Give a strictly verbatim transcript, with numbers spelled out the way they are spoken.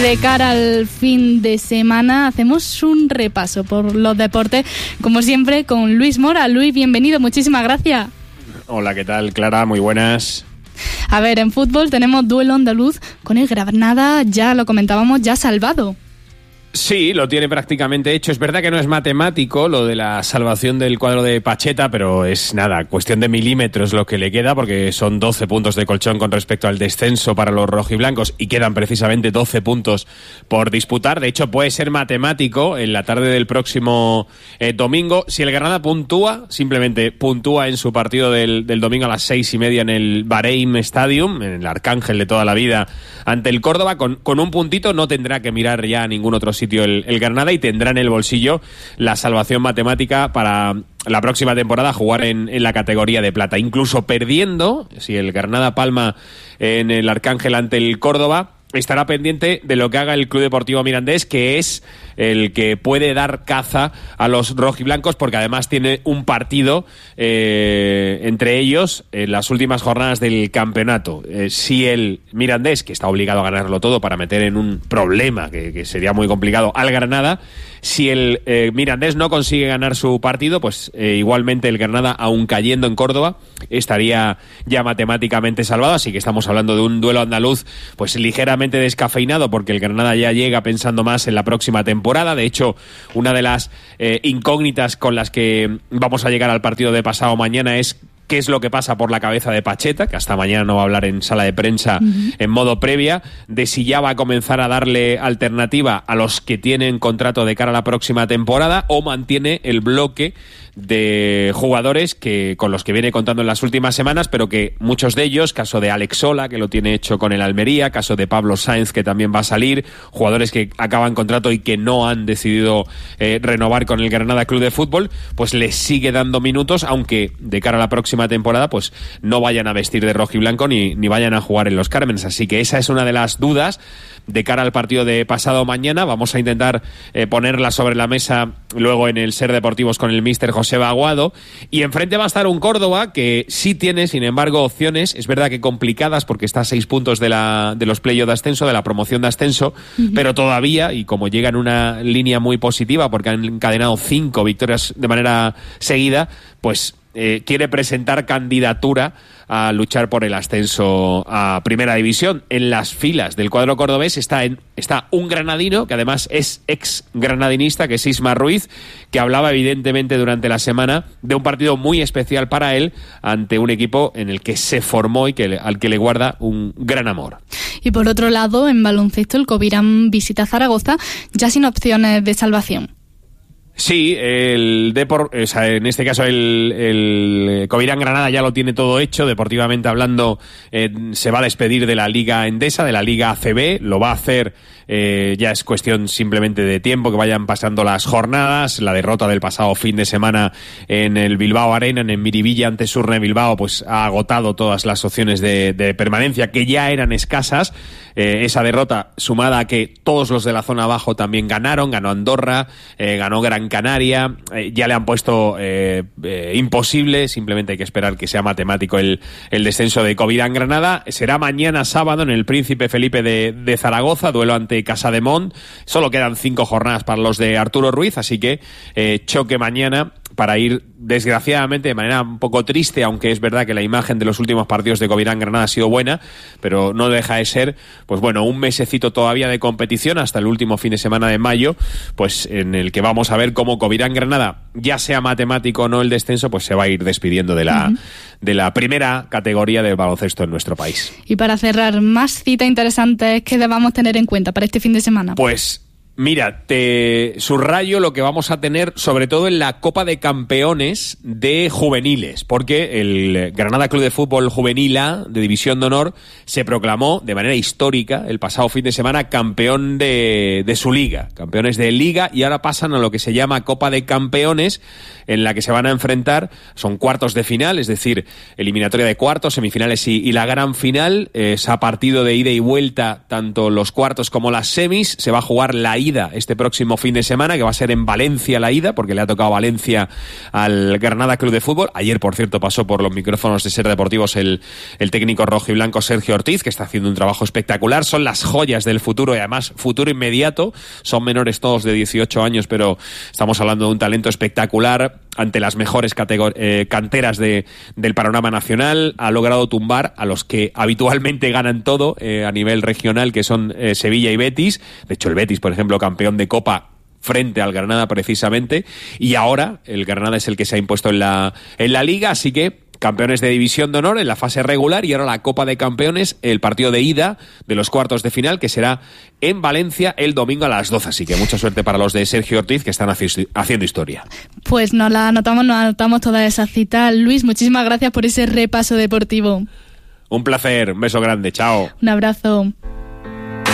De cara al fin de semana hacemos un repaso por los deportes, como siempre, con Luis Mora. Luis, bienvenido, muchísimas gracias. Hola, ¿qué tal, Clara? Muy buenas. A ver, en fútbol tenemos duelo andaluz con el Granada, ya lo comentábamos, ya salvado. Sí, lo tiene prácticamente hecho. Es verdad que no es matemático lo de la salvación del cuadro de Pacheta, pero es nada, cuestión de milímetros lo que le queda, porque son doce puntos de colchón con respecto al descenso para los rojiblancos y quedan precisamente doce puntos por disputar. De hecho, puede ser matemático en la tarde del próximo eh, domingo. Si el Granada puntúa, simplemente puntúa en su partido del, del domingo a las seis y media en el Bahrein Stadium, en el Arcángel de toda la vida, ante el Córdoba, con, con un puntito no tendrá que mirar ya a ningún otro sitio el, el Granada y tendrá en el bolsillo la salvación matemática para la próxima temporada jugar en, en la categoría de plata. Incluso perdiendo, si el Granada palma en el Arcángel ante el Córdoba, estará pendiente de lo que haga el Club Deportivo Mirandés, que es el que puede dar caza a los rojiblancos, porque además tiene un partido eh, entre ellos en las últimas jornadas del campeonato. Eh, si el Mirandés, que está obligado a ganarlo todo para meter en un problema que, que sería muy complicado al Granada, si el eh, Mirandés no consigue ganar su partido, pues eh, igualmente el Granada, aun cayendo en Córdoba, estaría ya matemáticamente salvado. Así que estamos hablando de un duelo andaluz pues ligeramente descafeinado, porque el Granada ya llega pensando más en la próxima temporada. De hecho, una de las eh, incógnitas con las que vamos a llegar al partido de pasado mañana es qué es lo que pasa por la cabeza de Pacheta, que hasta mañana no va a hablar en sala de prensa uh-huh. en modo previa, de si ya va a comenzar a darle alternativa a los que tienen contrato de cara a la próxima temporada, o mantiene el bloque de jugadores que con los que viene contando en las últimas semanas, pero que muchos de ellos, caso de Alex Sola, que lo tiene hecho con el Almería, caso de Pablo Sáenz, que también va a salir, jugadores que acaban contrato y que no han decidido eh, renovar con el Granada Club de Fútbol, pues les sigue dando minutos, aunque de cara a la próxima temporada pues no vayan a vestir de rojiblanco ni, ni vayan a jugar en los Cármenes. Así que esa es una de las dudas de cara al partido de pasado mañana. Vamos a intentar eh, ponerla sobre la mesa luego en el Ser Deportivos con el míster José Baguado, y enfrente va a estar un Córdoba que sí tiene, sin embargo, opciones, es verdad que complicadas, porque está a seis puntos de, la, de los playoffs de ascenso, de la promoción de ascenso, uh-huh. pero todavía, y como llega en una línea muy positiva porque han encadenado cinco victorias de manera seguida, pues eh, quiere presentar candidatura a luchar por el ascenso a Primera División. En las filas del cuadro cordobés está, en, está un granadino, que además es ex granadinista, que es Isma Ruiz, que hablaba evidentemente durante la semana de un partido muy especial para él ante un equipo en el que se formó y que, al que le guarda un gran amor. Y por otro lado, en baloncesto, el Covirán visita Zaragoza ya sin opciones de salvación. Sí, el Depor, o sea, en este caso el, el Covirán Granada ya lo tiene todo hecho, deportivamente hablando. Eh, se va a despedir de la Liga Endesa, de la Liga A C B, lo va a hacer, eh, ya es cuestión simplemente de tiempo, que vayan pasando las jornadas. La derrota del pasado fin de semana en el Bilbao Arena, en el Miribilla ante Surne Bilbao, pues ha agotado todas las opciones de, de permanencia, que ya eran escasas. Eh, esa derrota, sumada a que todos los de la zona abajo también ganaron, ganó Andorra, eh, ganó Gran Canaria, eh, ya le han puesto eh, eh, imposible, simplemente hay que esperar que sea matemático el, el descenso de Covirán Granada. Será mañana sábado en el Príncipe Felipe de, de Zaragoza, duelo ante Casademont. Solo quedan cinco jornadas para los de Arturo Ruiz, así que eh, choque mañana para ir, desgraciadamente, de manera un poco triste, aunque es verdad que la imagen de los últimos partidos de Covirán Granada ha sido buena, pero no deja de ser, pues bueno, un mesecito todavía de competición hasta el último fin de semana de mayo, pues en el que vamos a ver cómo Covirán Granada, ya sea matemático o no el descenso, pues se va a ir despidiendo de la, uh-huh. de la primera categoría del baloncesto en nuestro país. Y para cerrar, más citas interesantes que debamos tener en cuenta para este fin de semana. Pues mira, te subrayo lo que vamos a tener sobre todo en la Copa de Campeones de juveniles, porque el Granada Club de Fútbol Juvenil A de División de Honor se proclamó de manera histórica el pasado fin de semana campeón de, de su liga, campeones de liga, y ahora pasan a lo que se llama Copa de Campeones, en la que se van a enfrentar, son cuartos de final, es decir, eliminatoria de cuartos, semifinales y, y la gran final. Es a partido de ida y vuelta, tanto los cuartos como las semis. Se va a jugar la ida ida este próximo fin de semana, que va a ser en Valencia la ida, porque le ha tocado Valencia al Granada Club de Fútbol. Ayer, por cierto, pasó por los micrófonos de Ser Deportivos el, el técnico rojo y blanco Sergio Ortiz, que está haciendo un trabajo espectacular. Son las joyas del futuro y además futuro inmediato. Son menores todos de dieciocho años, pero estamos hablando de un talento espectacular ante las mejores categor- eh, canteras de, del panorama nacional. Ha logrado tumbar a los que habitualmente ganan todo eh, a nivel regional, que son eh, Sevilla y Betis. De hecho, el Betis, por ejemplo, campeón de Copa frente al Granada precisamente, y ahora el Granada es el que se ha impuesto en la, en la Liga, así que campeones de División de Honor en la fase regular, y ahora la Copa de Campeones, el partido de ida de los cuartos de final, que será en Valencia el domingo a las doce. Así que mucha suerte para los de Sergio Ortiz, que están haci- haciendo historia. Pues nos la anotamos, nos anotamos toda esa cita. Luis, muchísimas gracias por ese repaso deportivo. Un placer, un beso grande, chao. Un abrazo.